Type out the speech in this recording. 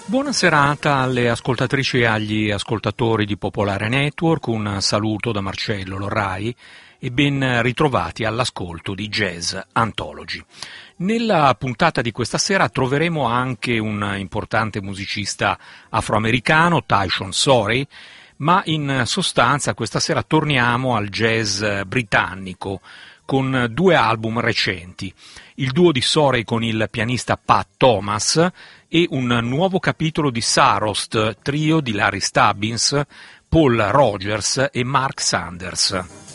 Buona serata alle ascoltatrici e agli ascoltatori di Popolare Network, un saluto da Marcello Lorrai e ben ritrovati all'ascolto di Jazz Anthology. Nella puntata di questa sera troveremo anche un importante musicista afroamericano, Tyson Sorey, ma in sostanza questa sera torniamo al jazz britannico con due album recenti, il duo di Sorey con il pianista Pat Thomas e un nuovo capitolo di Sarost, trio di Larry Stubbins, Paul Rogers e Mark Sanders.